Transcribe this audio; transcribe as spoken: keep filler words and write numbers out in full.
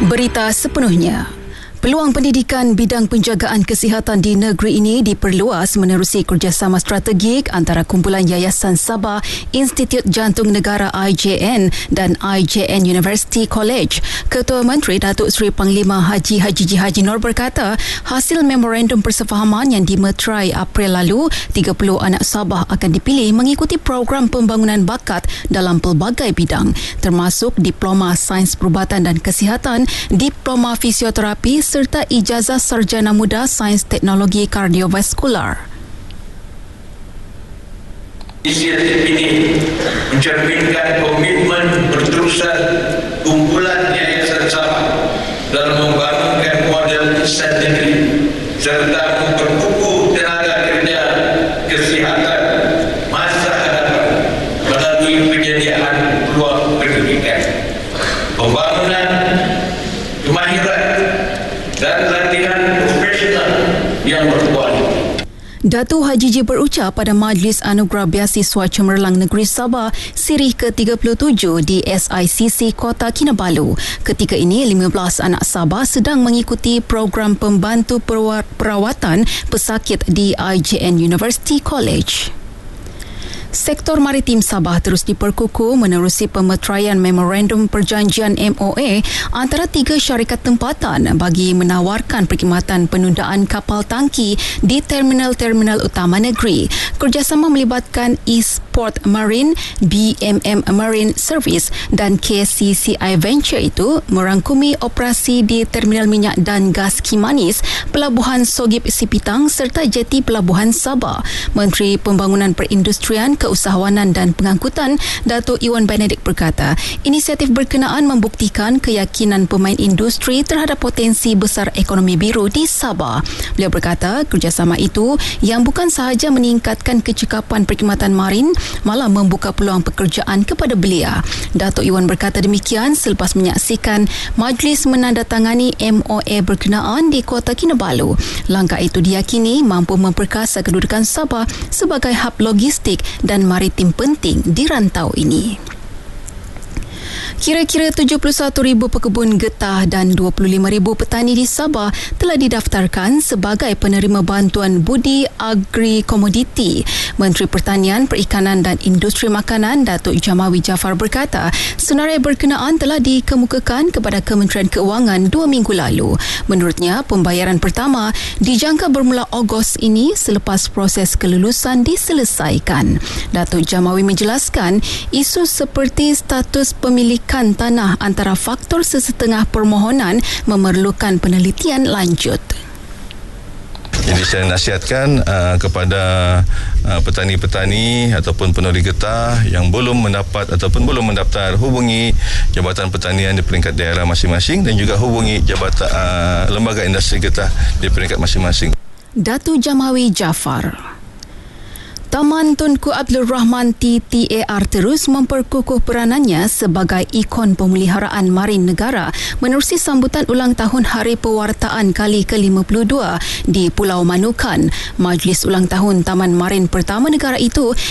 Berita sepenuhnya. Peluang pendidikan bidang penjagaan kesihatan di negeri ini diperluas menerusi kerjasama strategik antara kumpulan Yayasan Sabah, Institut Jantung Negara I J N dan I J N University College. Ketua Menteri Datuk Seri Panglima Haji Haji Ji Haji Nur berkata, hasil memorandum persefahaman yang dimeterai April lalu, tiga puluh anak Sabah akan dipilih mengikuti program pembangunan bakat dalam pelbagai bidang, termasuk Diploma Sains Perubatan dan Kesihatan, Diploma Fisioterapi serta ijazah sarjana muda Sains Teknologi Kardiovaskular. Inisiatif ini mencerminkan komitmen berterusan kumpulan Yayasan Sabah dalam membangunkan model insan negeri serta memperkukuh tenaga kerja kesihatan masa hadapan melalui penyediaan peluang pendidikan, pembangunan kemahiran dan latihan profesional yang berkualiti. Datuk Haji Ji berucap pada Majlis Anugerah Beasiswa Cemerlang Negeri Sabah Sirih ke tiga puluh tujuh di S I C C Kota Kinabalu. Ketika ini, lima belas anak Sabah sedang mengikuti program pembantu perawatan pesakit di I J N University College. Sektor maritim Sabah terus diperkukuh menerusi pemeteraian memorandum perjanjian M O A antara tiga syarikat tempatan bagi menawarkan perkhidmatan penundaan kapal tangki di terminal-terminal utama negeri. Kerjasama melibatkan Eastport Marine, B M M Marine Service dan K C C I Venture itu merangkumi operasi di Terminal Minyak dan Gas Kimanis, Pelabuhan Sogip Sipitang serta jeti Pelabuhan Sabah. Menteri Pembangunan Perindustrian, Keusahawanan dan Pengangkutan Datuk Iwan Benedict berkata, inisiatif berkenaan membuktikan keyakinan pemain industri terhadap potensi besar ekonomi biru di Sabah. Beliau berkata, kerjasama itu yang bukan sahaja meningkatkan kecekapan perkhidmatan marin, malah membuka peluang pekerjaan kepada belia. Datuk Iwan berkata demikian selepas menyaksikan majlis menandatangani M O A berkenaan di Kota Kinabalu. Langkah itu diyakini mampu memperkasa kedudukan Sabah sebagai hub logistik dan maritim penting di rantau ini. Kira-kira tujuh puluh satu ribu pekebun getah dan dua puluh lima ribu petani di Sabah telah didaftarkan sebagai penerima bantuan budi agri komoditi. Menteri Pertanian, Perikanan dan Industri Makanan Datuk Jamawi Jaafar berkata, senarai berkenaan telah dikemukakan kepada Kementerian Keuangan dua minggu lalu. Menurutnya, pembayaran pertama dijangka bermula Ogos ini selepas proses kelulusan diselesaikan. Datuk Jamawi menjelaskan, isu seperti status pemilikan tanah antara faktor sesetengah permohonan memerlukan penelitian lanjut. Jadi saya nasihatkan uh, kepada uh, petani-petani ataupun penoleh getah yang belum mendapat ataupun belum mendaftar, hubungi Jabatan Pertanian di peringkat daerah masing-masing dan juga hubungi Jabatan uh, Lembaga Industri Getah di peringkat masing-masing. Datuk Jamawi Jaafar. Taman Tunku Abdul Rahman T T A R terus memperkukuh peranannya sebagai ikon pemeliharaan marin negara menerusi sambutan ulang tahun Hari Pewartaan kali ke lima puluh dua di Pulau Manukan. Majlis ulang tahun Taman Marin pertama negara itu